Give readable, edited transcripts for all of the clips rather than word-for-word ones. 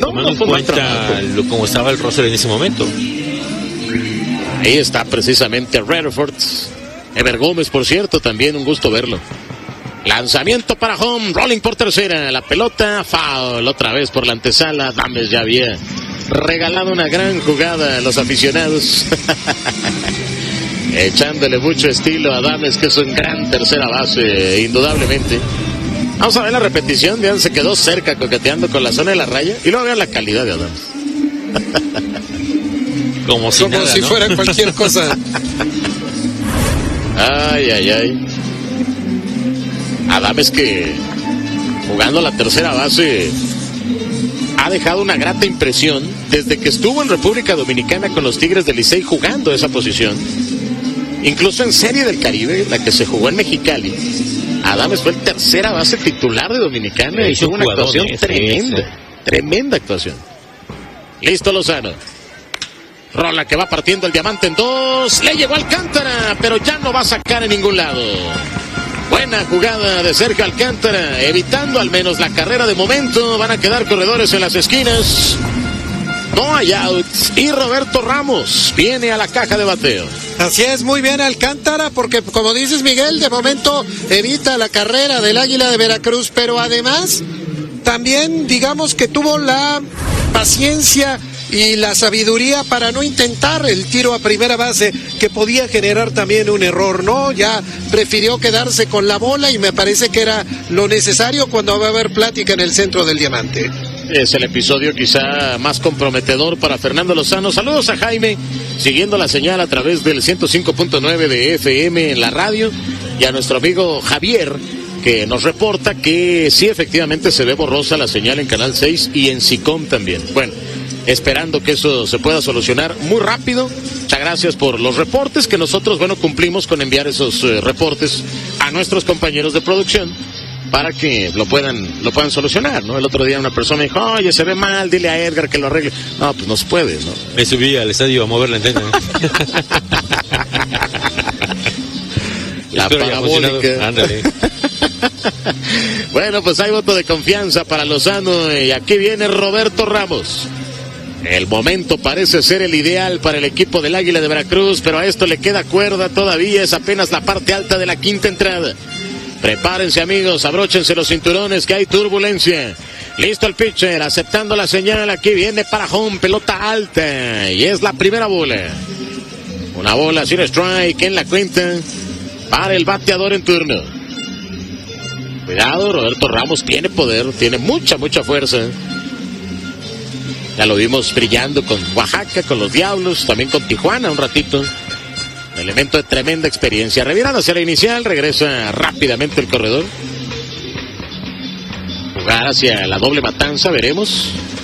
tomando en cuenta cómo estaba el roster en ese momento. Ahí está precisamente Rutherford. Ever Gómez, por cierto, también un gusto verlo. Lanzamiento para home, rolling por tercera, la pelota, foul, otra vez por la antesala. Adames ya había regalado una gran jugada a los aficionados. Echándole mucho estilo a Adames, que es un gran tercera base, indudablemente. Vamos a ver la repetición, vean, se quedó cerca coqueteando con la zona de la raya. Y luego vean la calidad de Adames. Como si fuera cualquier cosa. Ay, ay, ay. Adames, que jugando la tercera base ha dejado una grata impresión desde que estuvo en República Dominicana con los Tigres del Licey jugando esa posición. Incluso en Serie del Caribe, la que se jugó en Mexicali, Adames fue el tercera base titular de Dominicana y tuvo una actuación tremenda. Tremenda actuación. Listo Lozano. Rola que va partiendo el diamante en dos. Le llegó Alcántara, pero ya no va a sacar en ningún lado. Buena jugada de Sergio Alcántara, evitando al menos la carrera de momento. Van a quedar corredores en las esquinas. No hay outs. Y Roberto Ramos viene a la caja de bateo. Así es, muy bien Alcántara, porque como dices Miguel, de momento evita la carrera del Águila de Veracruz, pero además también digamos que tuvo la paciencia y la sabiduría para no intentar el tiro a primera base, que podía generar también un error, ¿no? Ya prefirió quedarse con la bola y me parece que era lo necesario cuando va a haber plática en el centro del diamante. Es el episodio quizá más comprometedor para Fernando Lozano. Saludos a Jaime, siguiendo la señal a través del 105.9 de FM en la radio, y a nuestro amigo Javier, que nos reporta que sí, efectivamente se ve borrosa la señal en Canal 6 y en SICOM también. Bueno, esperando que eso se pueda solucionar muy rápido. Muchas gracias por los reportes, que nosotros, bueno, cumplimos con enviar esos reportes a nuestros compañeros de producción para que lo puedan solucionar, ¿no? El otro día una persona me dijo, oye, se ve mal, dile a Edgar que lo arregle. No, pues no se puede, ¿no? Me subí al estadio a mover la antena. La parabólica. Ándale. Bueno, pues hay voto de confianza para Lozano, y aquí viene Roberto Ramos. El momento parece ser el ideal para el equipo del Águila de Veracruz, pero a esto le queda cuerda todavía, es apenas la parte alta de la quinta entrada. Prepárense amigos, abróchense los cinturones, que hay turbulencia. Listo el pitcher, aceptando la señal, aquí viene para home, pelota alta, y es la primera bola. Una bola sin strike en la cuenta para el bateador en turno. Cuidado, Roberto Ramos tiene poder, tiene mucha fuerza. Ya lo vimos brillando con Oaxaca, con los Diablos, también con Tijuana un ratito. Elemento de tremenda experiencia. Revirando hacia la inicial, regresa rápidamente el corredor. Jugar hacia la doble matanza, veremos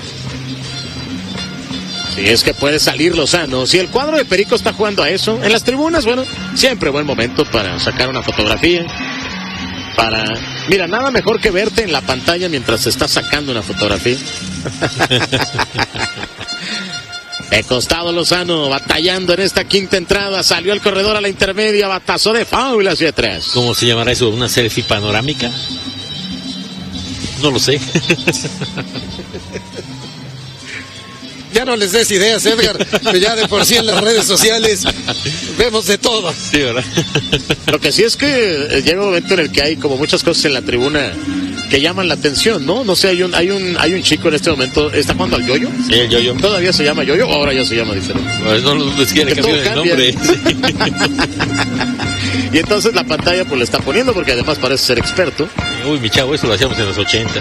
si es que puede salir Lozano. Si el cuadro de Perico está jugando a eso, en las tribunas, bueno, siempre buen momento para sacar una fotografía. Mira, nada mejor que verte en la pantalla mientras se está sacando una fotografía. De costado Lozano, batallando en esta quinta entrada, salió el corredor a la intermedia, batazo de foul hacia atrás. ¿Cómo se llamará eso? ¿Una selfie panorámica? No lo sé. Ya no les des ideas, Edgar, que ya de por sí en las redes sociales vemos de todo. Sí, ¿verdad? Lo que sí es que llega un momento en el que hay como muchas cosas en la tribuna que llaman la atención, ¿no? No sé, hay un chico en este momento, ¿está jugando al yoyo? Sí, el yoyo. ¿Todavía se llama yoyo o ahora ya se llama diferente? Pues no les quiere cambiar el nombre. Y entonces la pantalla pues le está poniendo, porque además parece ser experto. Uy, mi chavo, eso lo hacíamos en los 80.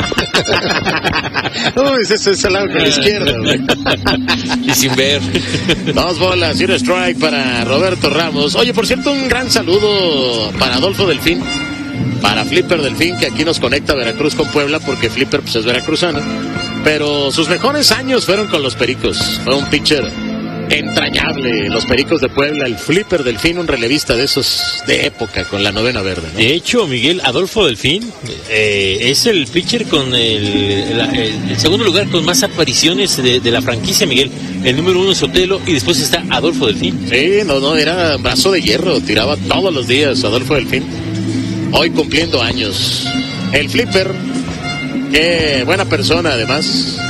Uy, ese es el lado con la izquierda, güey. Y sin ver. 2 bolas y un strike para Roberto Ramos. Oye, por cierto, un gran saludo para Adolfo Delfín, para Flipper Delfín, que aquí nos conecta Veracruz con Puebla, porque Flipper pues es veracruzano, pero sus mejores años fueron con los Pericos. Fue un pitcher entrañable, los Pericos de Puebla. El Flipper Delfín, un relevista de esos de época con la novena verde, ¿no? De hecho, Miguel, Adolfo Delfín es el pitcher con el segundo lugar con más apariciones de la franquicia, Miguel. El número 1 es Sotelo y después está Adolfo Delfín. Sí, no, era brazo de hierro, tiraba todos los días Adolfo Delfín. Hoy cumpliendo años. El Flipper, qué buena persona además.